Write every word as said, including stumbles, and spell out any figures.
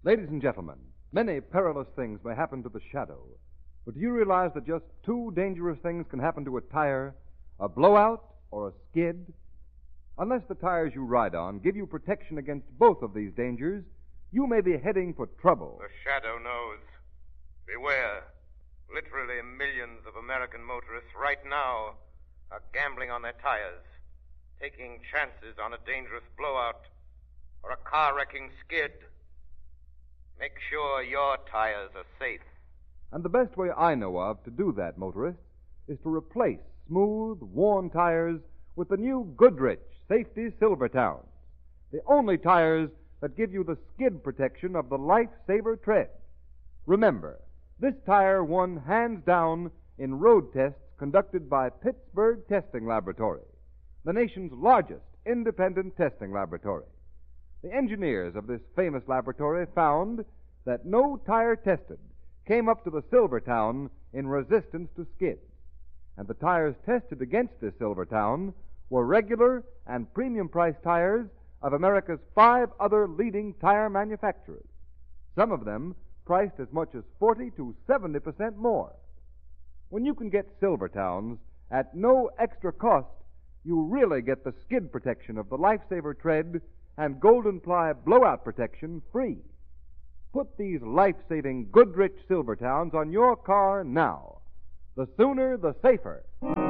Ladies and gentlemen, many perilous things may happen to the Shadow, but do you realize that just two dangerous things can happen to a tire, a blowout or a skid? Unless the tires you ride on give you protection against both of these dangers, you may be heading for trouble. The Shadow knows. Beware. Literally millions of American motorists right now are gambling on their tires, taking chances on a dangerous blowout or a car-wrecking skid. Make sure your tires are safe. And the best way I know of to do that, motorists, is to replace smooth, worn tires with the new Goodrich Safety Silvertowns, the only tires that give you the skid protection of the Life-Saver tread. Remember, this tire won hands down in road tests conducted by Pittsburgh Testing Laboratory, the nation's largest independent testing laboratory. The engineers of this famous laboratory found that no tire tested came up to the Silvertown in resistance to skids, and the tires tested against this Silvertown were regular and premium-priced tires of America's five other leading tire manufacturers, some of them priced as much as forty to seventy percent more. When you can get Silvertowns at no extra cost, you really get the skid protection of the Life-Saver tread and Golden Ply blowout protection free. Put these life-saving Goodrich Silvertowns on your car now. The sooner, the safer.